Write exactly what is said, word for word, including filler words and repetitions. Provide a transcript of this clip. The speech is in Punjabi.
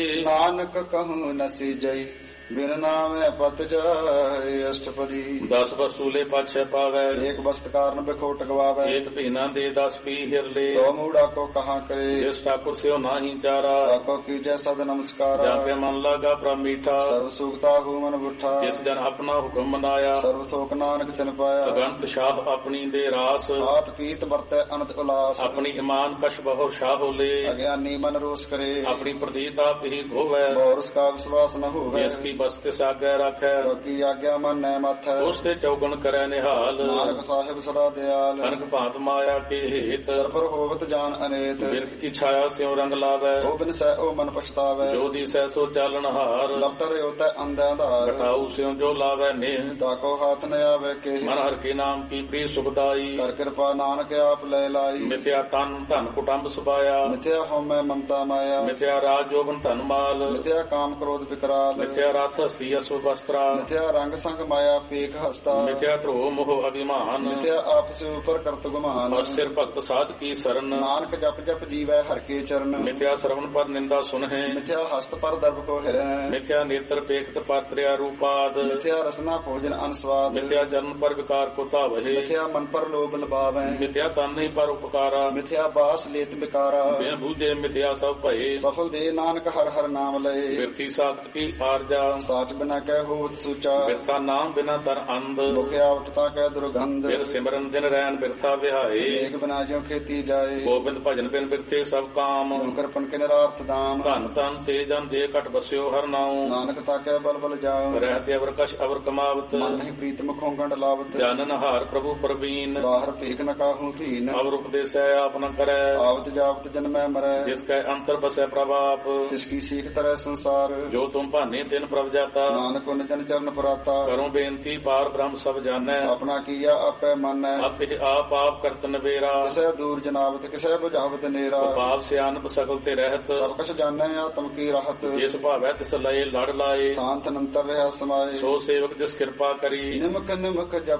ਨਾਨਕ ਕਹੂੰ ਨਸੀ ਜਈ ਬਿਨ ਨਾਮੈ ਪਤ ਜਾਏ ਅਸ਼ਟਪਦੀ। ਦਸ ਵਸੂਲੇ ਪਾਛੈ ਪਾਵੈ ਏਕ ਬਸਤ ਕਾਰਨ ਬਿਖੋਟ ਗਵਾਵੈ। ਏਕ ਭੀਨਾ ਦੇ ਦਸ ਪੀ ਹਿਰਲੇ ਤੋ ਮੂੜਾ ਕੋ ਕਹਾਂ ਕਰੇ ਜਿਸ ਠਾਕੁਰ ਸਿਓ ਨਾਹੀ ਚਾਰਾ। ਤਾਕੋ ਕੀਜੈ ਸਦ ਨਮਸਕਾਰਾ ਜਾਂ ਪੈ ਮਨ ਲਾਗਾ ਪ੍ਰਭ ਮੀਠਾ ਸਰਬ ਸੁਖਤਾ ਹੂ ਮਨ ਬੁੱਠਾ। ਜਿਸ ਜਨ ਆਪਣਾ ਹੁਕਮ ਮਨਾਇਆ ਸਰਬ ਥੋਕ ਨਾਨਕ ਤਿਨ ਪਾਇਆ। ਅਗੰਤ ਸ਼ਾਹ ਆਪਣੀ ਦੇ ਰਾਸ ਆਤ ਪੀਤ ਵਰਤੈ ਅਨੰਤ ਉਲਾਸ। ਆਪਣੀ ਇਮਾਨ ਕਸ਼ ਬਹੁ ਸ਼ਾਹ ਹੋਲੇ ਅਗਿਆਨੀ ਮਨ ਰੋਸ ਕਰੇ ਆਪਣੀ ਪ੍ਰਤੀਤ ਆਪ ਹੀ ਹੋਵੈ। ਬੋਰਸ ਕਾ ਵਿਸ਼ਵਾਸ ਨ ਹੋਵੇ ਜਿਸ ਕੀ ਬਸਤ ਸਾਗੈ ਰੱਖੈ ਕੀ ਆਗਿਆ ਮਨ ਨੈ ਮਾਥੈ। ਉਸ ਤੇ ਚੌਗਣ ਕਰੈ ਨਿਹਾਲ ਨਾਨਕ ਸਾਹਿਬ ਸਦਾ ਦਿਆਲ। ਅਨਕ ਭਾਂਤ ਮਾਇਆ ਕੇ ਹੇਤ ਸਰਬਰ ਹੋਵਤ ਜਾਨ ਅਨੇਤ। ਬਿਰਖ ਕੀ ਛਾਇਆ ਸਿਉ ਰੰਗ ਲਾਵੈ ਉਹ ਬਿਨ ਸਹਿ ਉਹ ਮਨ ਪਛਤਾਵੈ। ਜੋ ਦੀ ਸਹਿ ਸੋ ਚਾਲਣ ਹਾਰ ਲਪਟਰ ਉਤੈ ਅੰਧਿਆਂ ਧਾਰ। ਘਟਾਉ ਸਿਉ ਜੋ ਲਾਵੈ ਨੇਹ ਤਾਕੋ ਹਾਥ ਨ ਆਵੇ ਕੇ। ਮਨ ਹਰ ਕੇ ਨਾਮ ਕੀ ਪ੍ਰੀ ਸੁਖਦਾਈ ਕਰ ਕਿਰਪਾ ਨਾਨਕ ਆਪ ਲੈ ਲਾਈ। ਮਿਥਿਆ ਤਨ ਧਨ ਕੁਟੰਬ ਸੁਭਾਇਆ ਮਿਥਿਆ ਹਉਮੈ ਮਮਤਾ ਮਾਇਆ। ਮਿਥਿਆ ਰਾਜ ਜੋਬਨ ਧਨ ਮਾਲ ਮਿਥਿਆ ਕਾਮ ਕ੍ਰੋਧ ਵਿਕਰਾਲ। ਮਿਥਿਆ ਰਥ ਹਸਤੀ ਅਸੁ ਵਸਤਰਾ ਮਿਥਿਆ ਰੰਗ ਸੰਗ ਮਾਇਆ ਪੇਖ ਹਸਤਾ। ਮਿਥਿਆ ਧਰੋ ਮੋਹ ਅਭਿਮਾਨ ਮਿਥਿਆ ਆਪਸ ਉਪਰ ਕਰਤ ਗੁਮਾਨ। ਔਰ ਸਿਰ ਭਗਤ ਸਾਧ ਕੀ ਸਰਨ ਨਾਨਕ ਜਪ ਜਪ ਜੀਵੈ ਹਰ ਕੇ ਚਰਨ। ਮਿਥਿਆ ਸਰਵਨ ਪਰ ਨਿੰਦਾ ਸੁਨਹਿ ਮਿਥਿਆ ਹਸਤ ਪਰ ਦਰਬ ਕੋ ਹਿਰੈ। ਮਿਥਿਆ ਨੇਤਰ ਪੇਖਤ ਪਰ ਤ੍ਰਿਆ ਰੂਪਾਦ ਮਿਥਿਆ ਰਸਨਾ ਭੋਜਨ ਅਨਸਵਾਦ। ਮਿਥਿਆ ਜਨਮ ਪਰ ਵਿਕਾਰ ਕੋ ਧਾਵਹਿ ਮਿਥਿਆ ਮਨ ਪਰ ਲੋਭ ਲਬਾਵੈ। ਮਿਥਿਆ ਤਨ ਨਹੀਂ ਪਰ ਉਪਕਾਰਾ ਮਿਥਿਆ ਬਾਸ ਲੇਤ ਬਿਕਾਰਾ। ਬਿਨ ਬੂਝੇ ਮਿਥਿਆ ਸਭ ਭਏ ਸਫਲ ਦੇ ਨਾਨਕ ਹਰ ਹਰ ਨਾਮ ਲਏ। ਬਿਰਥੀ ਸਾਖਤ ਕੀ ਆਰਜਾ ਸਾਚ ਬਿਨਾ ਕਹਿ ਹੋਵਤ ਸੂਚਾ। ਬਿਰਥਾ ਨਾਮ ਬਿਨਾ ਤਰ ਅੰਧ ਮੁਖ ਆਵਤਤਾ ਕਹਿ ਦੁਰਗੰਧ। ਬਿਰ ਸਿਮਰਨ ਦਿਨ ਰੈਣ ਬਿਰਥਾ ਵਿਹਾਏ ਏਕ ਬਿਨਾ ਜਿਉ ਖੇਤੀ ਜਾਏ। ਗੋਬਿੰਦ ਭਜਨ ਬਿਨ ਬਿਰਥੇ ਸਭ ਕਾਮ ਕਰਪਨ ਕੇ ਨਿਰਾਰਥ ਦਾਮ। ਧਨ ਤਨ ਤੇ ਜਨ ਦੇ ਘਟ ਬਸਿਓ ਹਰ ਨਾਉ ਨਾਨਕ ਤਾਕੈ ਬਲ ਬਲ ਜਾਉ। ਰਹਿਤੇ ਅਵਰ ਕਛ ਅਵਰ ਕਮਾਵਤ ਮਨ ਨਹੀਂ ਪ੍ਰੀਤ ਮੁਖੋਂ ਗੰਢ ਲਾਵਤ। ਜਾਨਨ ਹਾਰ ਪ੍ਰਭੂ ਪ੍ਰਵੀਨ ਬਾਹਰ ਭੇਖ ਨ ਕਾਹੂ ਧੀਨ। ਅਵਰ ਉਪਦੇਸੈ ਆਪ ਨ ਕਰੈ ਆਵਤ ਜਾਵਤ ਜਨਮੈ ਮਰੈ। ਜਿਸ ਕੈ ਅੰਤਰ ਬਸੈ ਪ੍ਰਭ ਆਪ ਤਿਸ ਕੀ ਸੀਖ ਤਰੈ ਸੰਸਾਰ। ਜੋ ਤੁਮ ਭਾਨੇ ਤਿਨ ਪ੍ਰਭ ਜਾਤਾ ਨਾਨਕ ਉਨ ਜਨ ਚਰਨ ਪਰਾਤਾ। ਕਰੋ ਬੇਨਤੀ ਪਾਰ ਬ੍ਰਹਮ ਸਭ ਜਾਣੈ ਆਪਣਾ ਕੀਆ ਆਪੈ ਮੰਨੈ। ਆਪੇ ਆਪ ਆਪ ਕਰਤ ਨਵੇਰਾ ਕਿਸੇ ਦੂਰ ਜਨਾਵਤ ਕਿਸੇ ਬੁਝਾਵਤ ਨੇਰਾ। ਪਾਪ ਸਿਆਨਪ ਸਗਲ ਤੇ ਰਹਿਤ ਸਭ ਕਛ ਜਾਣੈ ਆਤਮ ਕੀ ਰਹਤ। ਜਿਸ ਭਾਵੈ ਤਿਸ ਲਏ ਲੜ ਲਾਏ ਸ਼ਾਂਤ ਅਨੰਤਰ ਰਿਹਾ ਸਮਾਏ। ਸੋ ਸੇਵਕ ਜਿਸ ਕਿਰਪਾ ਕਰੀ ਨਿਮਕ ਨਿਮਕ ਜਪ